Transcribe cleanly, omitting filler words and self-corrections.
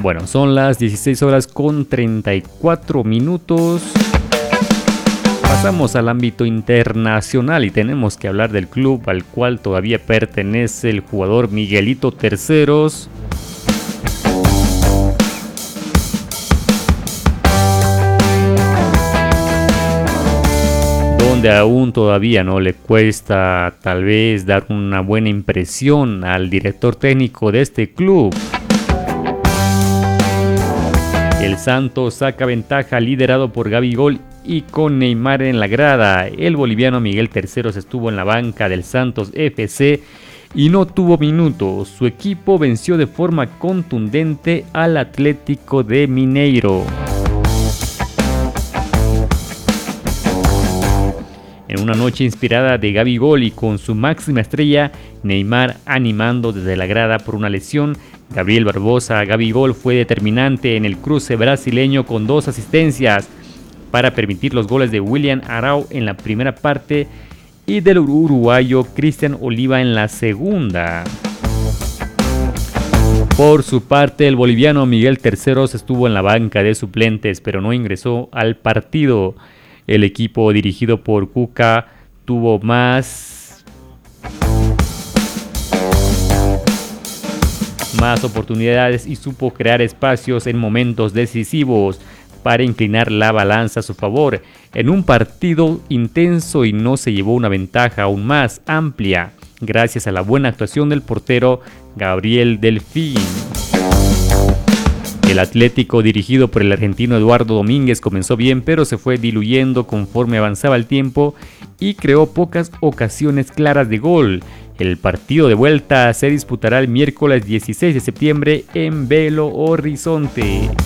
Bueno, son las 16 horas con 34 minutos. Pasamos al ámbito internacional y tenemos que hablar del club al cual todavía pertenece el jugador Miguelito Terceros. Donde aún todavía no le cuesta tal vez dar una buena impresión al director técnico de este club. El Santos saca ventaja liderado por Gabigol y con Neymar en la grada. El boliviano Miguel Terceros estuvo en la banca del Santos FC y no tuvo minutos. Su equipo venció de forma contundente al Atlético de Mineiro. En una noche inspirada de Gabigol y con su máxima estrella, Neymar animando desde la grada por una lesión, Gabriel Barbosa Gabigol fue determinante en el cruce brasileño con 2 asistencias para permitir los goles de William Arao en la primera parte y del uruguayo Cristian Oliva en la segunda. Por su parte, el boliviano Miguel Terceros estuvo en la banca de suplentes, pero no ingresó al partido. El equipo dirigido por Cuca tuvo más oportunidades y supo crear espacios en momentos decisivos para inclinar la balanza a su favor en un partido intenso y no se llevó una ventaja aún más amplia gracias a la buena actuación del portero Gabriel Delfín. El Atlético dirigido por el argentino Eduardo Domínguez comenzó bien, pero se fue diluyendo conforme avanzaba el tiempo y creó pocas ocasiones claras de gol. El partido de vuelta se disputará el miércoles 16 de septiembre en Belo Horizonte.